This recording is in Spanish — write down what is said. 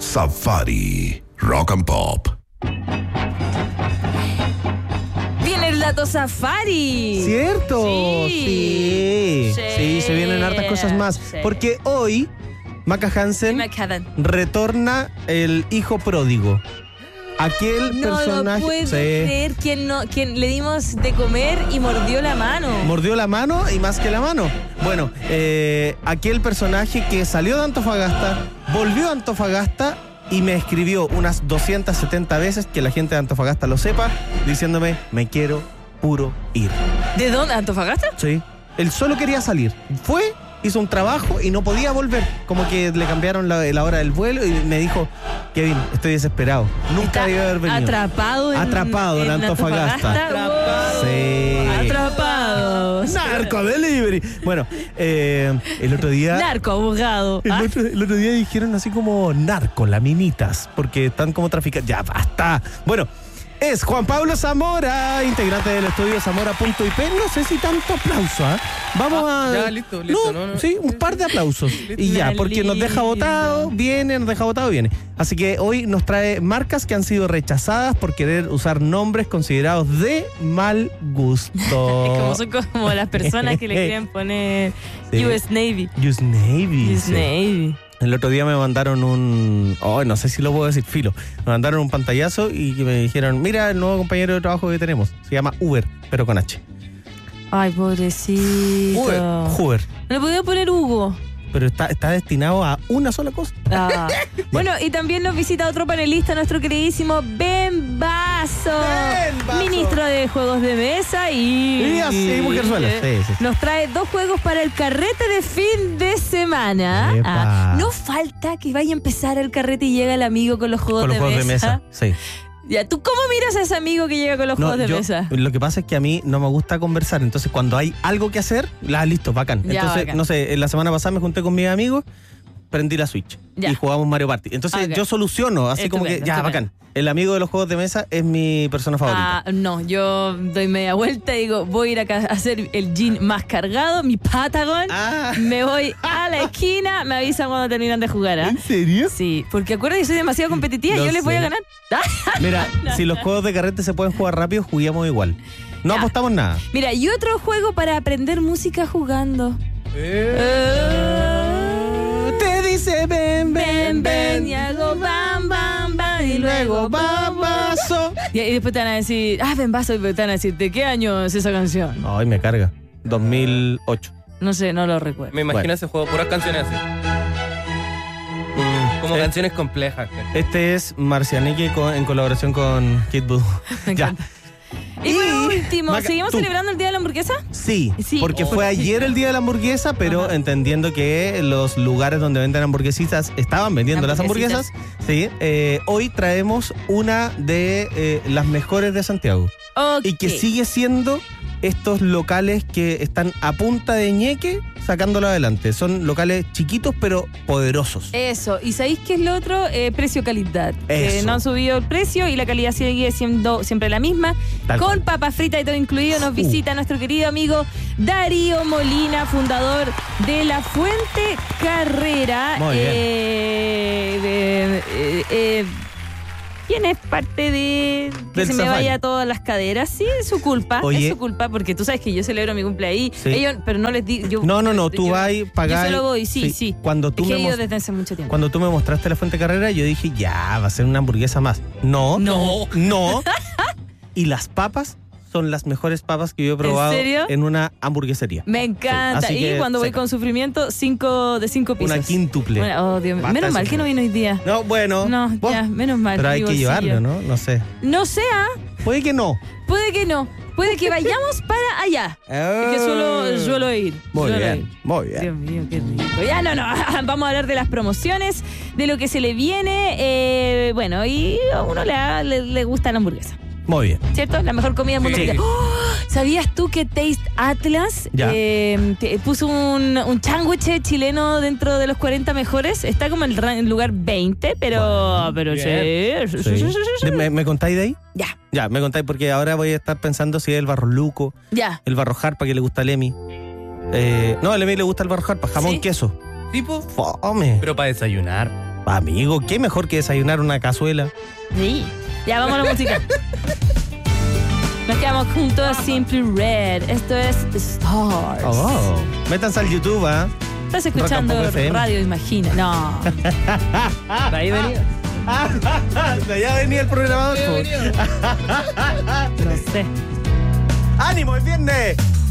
Safari Rock and Pop. Viene el dato Safari. ¿Cierto? Sí. Sí, se vienen hartas cosas más. Sí. Porque hoy Maca Hansen retorna el hijo pródigo. Aquel personaje. No puedo creer quien le dimos de comer y mordió la mano. Mordió la mano y más que la mano. Bueno, aquel personaje que salió de Antofagasta, volvió a Antofagasta y me escribió unas 270 veces, que la gente de Antofagasta lo sepa, diciéndome, me quiero puro ir. ¿De dónde? ¿Antofagasta? Sí. Él solo quería salir. Fue, hizo un trabajo y no podía volver. Como que le cambiaron la hora del vuelo y me dijo, Kevin, estoy desesperado. Nunca debió haber venido. Atrapado en Antofagasta. Atrapado. Sí. Atrapado. Narco delivery. Bueno, el otro día... Narco abogado. El otro día dijeron así como narco, laminitas, porque están como traficantes. Ya, basta. Bueno, es Juan Pablo Zamora, integrante del estudio Zamora.ip. No sé si tanto aplauso, ¿eh? Vamos a... Ya, listo. No, sí, un par de aplausos. Y ya, porque nos deja votado, viene, Así que hoy nos trae marcas que han sido rechazadas por querer usar nombres considerados de mal gusto. Es como son como las personas que le quieren poner Sí. US Navy. US Navy. US sí. Navy. El otro día me mandaron un... no sé si lo puedo decir, filo. Me mandaron un pantallazo y me dijeron, mira el nuevo compañero de trabajo que tenemos. Se llama Uber, pero con H. Ay, pobrecito. Uber. No le podía poner Hugo. Pero está destinado a una sola cosa. Ah. Bueno, y también nos visita otro panelista, nuestro queridísimo Ben Basso, ministro de Juegos de Mesa Y así, mujerzuela. Sí. Nos trae 2 juegos para el carrete de fin de semana. Epa. No falta que vaya a empezar el carrete y llega el amigo con los juegos, Con los juegos de mesa. Sí. Ya, ¿tú cómo miras a ese amigo que llega con los juegos de mesa? Lo que pasa es que a mí no me gusta conversar. Entonces, cuando hay algo que hacer, listo, bacán. Ya, Entonces, bacán. no sé, la semana pasada me junté con mis amigos, prendí la Switch Ya. y jugamos Mario Party. Entonces, Ok. yo soluciono, así como que, ya, Estupendo. bacán. El amigo de los juegos de mesa es mi persona favorita. No, yo doy media vuelta y digo, voy a ir a hacer el gin más cargado, mi Patagon. Me voy a la esquina, me avisan cuando terminan de jugar. ¿En serio? Sí, porque acuérdate que soy demasiado competitiva, No yo les voy a sé. ganar. Mira, si los juegos de carrete se pueden jugar rápido, juguemos igual. No Ya. apostamos nada. Mira, y otro juego para aprender música jugando. Te dice ven, Ven, y hago bam, bam, bam, y luego bam, bam. Basso. Y después te van a decir, Ben Basso, y después te van a decir, ¿de qué año es esa canción? Ay, me carga. 2008. No sé, no lo recuerdo. Me imagino Bueno. ese juego, puras canciones así. Como canciones complejas. Este es Marcianeque en colaboración con Kid Voodoo. Me Ya. encanta. Y por último, Maca, ¿seguimos tú. celebrando el Día de la Hamburguesa? Sí, Sí. porque fue ayer el día de la hamburguesa, pero Ajá. entendiendo que los lugares donde venden hamburguesitas estaban vendiendo las hamburguesas. Sí, hoy traemos una de las mejores de Santiago. Ok. Y que sigue siendo estos locales que están a punta de ñeque sacándolo adelante. Son locales chiquitos pero poderosos. Eso, y ¿sabéis qué es lo otro? Precio-calidad. Que Eso. no han subido el precio y la calidad sigue siendo siempre la misma. Tal Con cual. papas fritas y todo incluido, nos visita nuestro querido amigo Darío Molina, fundador de La Fuente Carrera. Muy bien. ¿Quién es parte de que Del se me Safari. vaya todas las caderas? Sí, es su culpa. Oye. Es su culpa, porque tú sabes que yo celebro mi cumpleaños ahí. Sí. Ellos, pero no les digo. No, tú vas y pagás. Yo solo voy, sí. Cuando tú Es que me he ido mos- desde hace mucho tiempo. Cuando tú me mostraste la Fuente Carrera, yo dije, ya, va a ser una hamburguesa más. No. Y las papas son las mejores papas que yo he probado serio? en una hamburguesería. Me encanta. Sí, así Y que cuando voy seca. con sufrimiento, 5 de 5 pisos. Una quíntuple. Oh, Dios mío. Basta Menos de mal que no vino hoy día. No, bueno. No, vos- ya, menos mal. Pero hay mi que bolsillo. llevarlo, ¿no? No sé. No sea, Puede que no. puede que no. Puede que vayamos para allá. Es que suelo ir. Muy suelo bien, ir. muy bien. Dios mío, qué rico. Ya, no. Vamos a hablar de las promociones, de lo que se le viene. Bueno, y a uno le gusta la hamburguesa. Muy bien. ¿Cierto? La mejor comida del mundo. Sí. mundial. ¡Oh! ¿Sabías tú que Taste Atlas Ya. puso un sándwich chileno dentro de los 40 mejores? Está como en el lugar 20, pero bien. sí. Sí. ¿Me contáis de ahí? Ya, Ya, me contáis porque ahora voy a estar pensando si es el barro luco, ya. el barro jarpa que le gusta a Lemi. No, a Lemi le gusta el barro jarpa, jamón, ¿Sí? queso. Tipo, Fome. pero para desayunar. Amigo, ¿qué mejor que desayunar una cazuela? Sí. Ya, vamos a la música. Nos quedamos juntos a Simply Red. Esto es Stars. Oh. Métanse al YouTube, ¿ah? Estás escuchando Rock and Pop FM. Radio Imagina. No. De ahí venía. De allá venía el programador. No sé. ¡Ánimo, es viernes!